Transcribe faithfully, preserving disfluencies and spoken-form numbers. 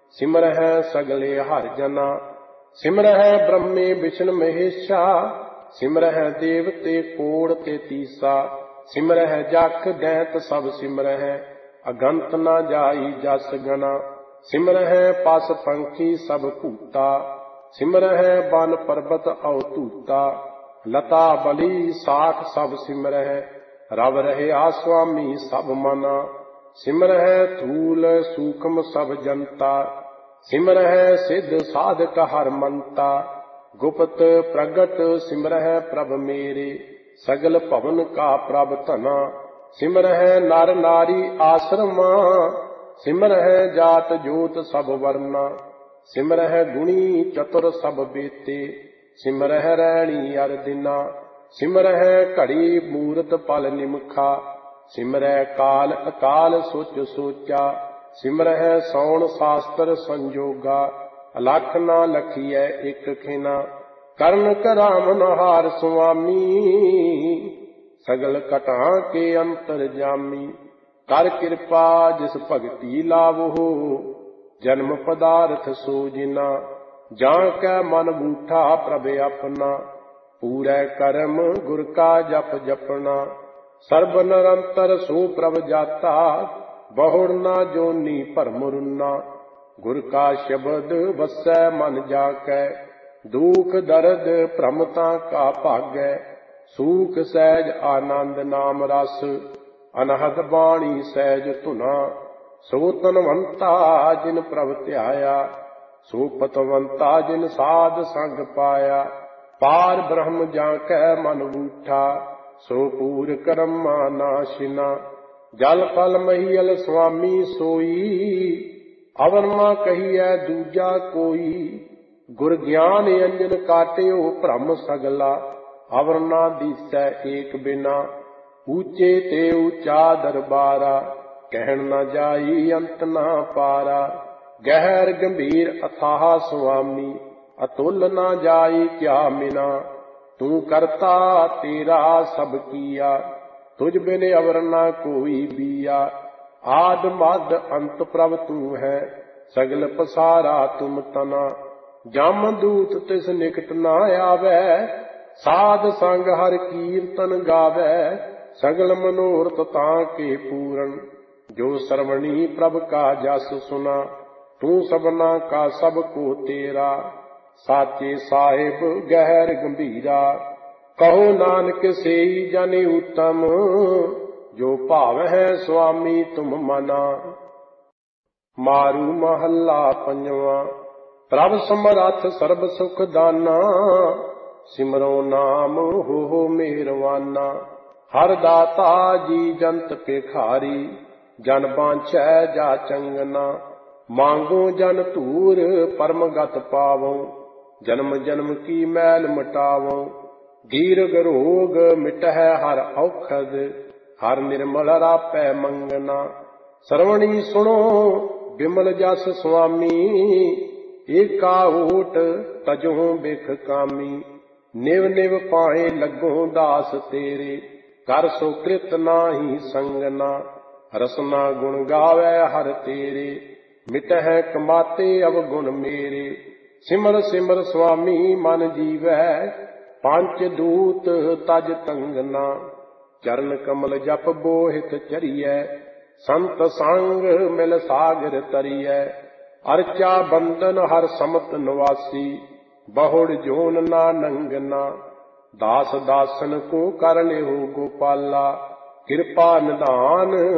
सिमरहै सगले हर जना। सिमरहै ब्रह्मे विष्णु महेशा, सिमरहै देवते कोड़ तेतीसा। सिमरहै जख दैत सब सिमरहै, अगंत न जाई जस गना। सिमरहै पस पंखी सब भूता, सिमरहै बन पर्वत अवतूता। लता बली साख सब सिमरहै, रव रहे आस्वामी सब मना। सिमरहै थूल सूक्ष्म सब जनता, सिमरहै सिद्ध साधक हर मंता। गुप्त प्रगट सिमरहै प्रभ मेरे, सगल भवन का प्रभ तना। सिमरहै नर नारी आश्रमा, सिमरहै जात जोत सब वर्ना। सिमरहै गुणी चतुर सब बेते, सिमरहै रैणी अर दिना। सिमरहै घड़ी मूरत पल निमखा, सिमरहै काल अकाल सोच सोचा। सिमरहै सौण शास्त्र संजोगा, अलख ना लखीऐ एक खिना। करण करामन हार सुआमी, सगल घटा के अंतर जामी। कर कृपा जिस भगति लावो, जन्म पदार्थ सो जिना। जां कै मन बूठा प्रभ अपना, पूरै करम गुर का जप जपना। सर्ब निरंतर सो प्रभ जाता, बहुड़ ना जोनी भरम रुना। गुर का शब्द वसै मन जाकै, दुख दर्द भ्रमता का भागै। सूख सहज आनंद नाम रस, अनहद बाणी सहज धुना। सो तनवंता जिन प्रभ ध्याया, सो पतवंता जिन साध संग पाया। पार ब्रह्म जाकै मन बूठा, सो पूर कर्मा नाशिना। जल फल महियल स्वामी सोई, अवर ना कहिए दूजा कोई। गुर ज्ञान अंजन काटियो भ्रम सगला, अवर ना दिसै एक बिना। ऊंचे ते ऊंचा दरबारा, कहन न जाई अंत ना पारा। गहर गंभीर अथाह स्वामी, अतुल ना जाई क्या मिना। तू करता तेरा सब किया, तुझ बिन अवर ना कोई बिया। आद मद अंत प्रभ तू है, सगल पसारा तुम तना। जम दूत तिस निकट ना आवे, साध संग हर कीर्तन गावे। सगल मनोरथ तां के पूरन, जो श्रवणी प्रभ का जस सुना। तू सबना का सब को तेरा, साचे साहिब गहर गंभीरा। कहो नानक सेई जन उत्तम, जो भाव है स्वामी तुम मना। मारू महला पंजवा। प्रभ समरथ सर्ब सुख दाना, सिमरो नाम हो हो मेहरवाना। हर दाता जी जंत भिखारी, जन बांछै जा चंगना। मांगो जन धूर परम गत पावो, जन्म जन्म की मैल मिटावो। दीर्घ रोग मिटहै हर औखद, हर निर्मल रापै मंगना। श्रवणी सुनो बिमल जस स्वामी, एका ओट तजो बिख कामी। निव निव पाए लगो दास तेरे, कर सो कृत नाही संगना। रसना गुण गावै हर तेरे, मिटहै कमाते अवगुण मेरे। सिमर सिमर स्वामी मन जीवै, पंच दूत तज तंगना। चरण कमल जप बोहित चरियै, संत संग मिल सागर तरियै। अर्चा बंदन हर समत निवासी, बहुड़ जोन ना नंगना। दास दासन को कर ले हो गोपाला, कृपा निधान